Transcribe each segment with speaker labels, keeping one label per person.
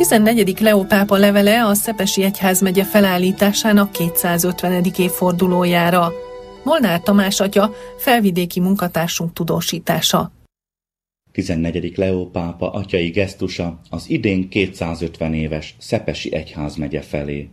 Speaker 1: 14. Leó pápa levele a Szepesi Egyházmegye felállításának 250. évfordulójára. Molnár Tamás atya, felvidéki munkatársunk tudósítása.
Speaker 2: 14. Leó pápa atyai gesztusa az idén 250 éves Szepesi Egyházmegye felé.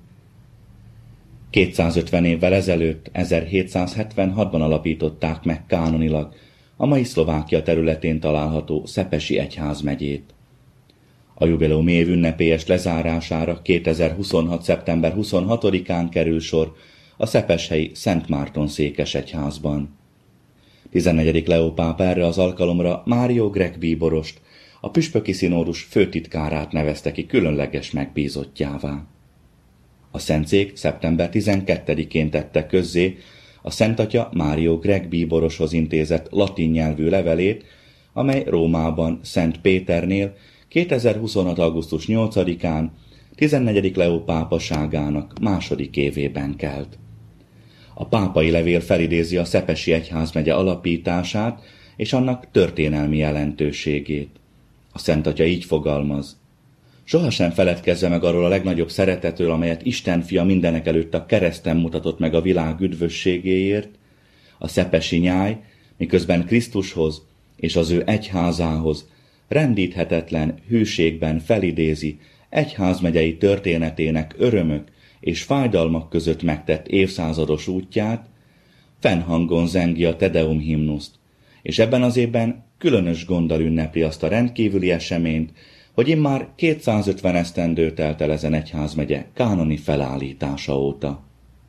Speaker 2: 250 évvel ezelőtt, 1776-ban alapították meg kánonilag a mai Szlovákia területén található Szepesi Egyházmegyét. A jubileumi év ünnepélyes lezárására 2026. szeptember 26-án kerül sor a szepeshelyi Szent Márton székesegyházban. 14. Leó pápa erre az alkalomra Mário Greg bíborost, a püspöki színódus főtitkárát nevezte ki különleges megbízottjává. A szentcég szeptember 12-én tette közzé a Szent Atya Mário Greg bíboroshoz intézett latin nyelvű levelét, amely Rómában Szent Péternél 2026. augusztus 8-án 14. Leó pápaságának második évében kelt. A pápai levél felidézi a Szepesi Egyházmegye alapítását és annak történelmi jelentőségét. A Szent Atya így fogalmaz: sohasem feledkezze meg arról a legnagyobb szeretetről, amelyet Isten fia mindenekelőtt a kereszten mutatott meg a világ üdvösségéért. A szepesi nyáj, miközben Krisztushoz és az ő egyházához rendíthetetlen hűségben felidézi egyházmegyei történetének örömök és fájdalmak között megtett évszázados útját, fennhangon zengi a Te Deum himnuszt, és ebben az évben különös gonddal ünnepli azt a rendkívüli eseményt, hogy immár 250 esztendő telt el ezen egyházmegye kánoni felállítása óta.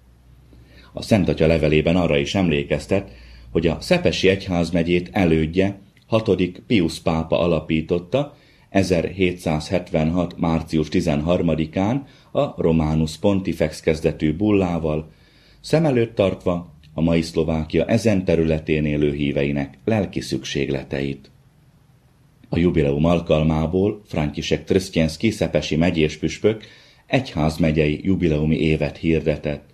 Speaker 2: A Szent Atya levelében arra is emlékeztet, hogy a Szepesi Egyházmegyét elődje, 6. Piusz pápa alapította 1776. március 13-án a Romanus Pontifex kezdetű bullával, szem előtt tartva a mai Szlovákia ezen területén élő híveinek lelki szükségleteit. A jubileum alkalmából František Trstjenský szepesi megyéspüspök egyházmegyei jubileumi évet hirdetett.